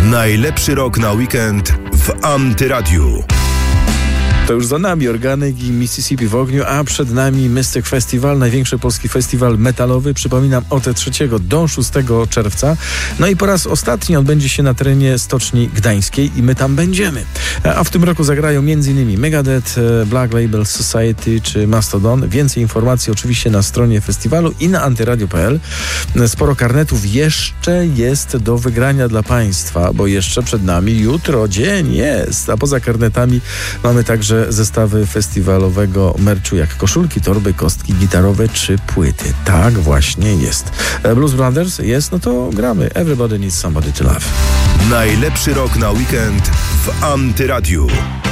Najlepszy rok na weekend w Antyradiu. To już za nami Organic i Mississippi w ogniu, a przed nami Mystic Festival, największy polski festiwal metalowy. Przypominam, od 3 do 6 czerwca. No i po raz ostatni odbędzie się na terenie Stoczni Gdańskiej i my tam będziemy. A w tym roku zagrają m.in. Megadeth, Black Label Society czy Mastodon. Więcej informacji oczywiście na stronie festiwalu i na antyradio.pl. Sporo karnetów jeszcze jest do wygrania dla Państwa, bo jeszcze przed nami jutro dzień jest. A poza karnetami mamy także zestawy festiwalowego merchu, jak koszulki, torby, kostki gitarowe czy płyty. Tak właśnie jest. Blues Brothers jest, no to gramy. Everybody needs somebody to love. Najlepszy rok na weekend w Antyradiu.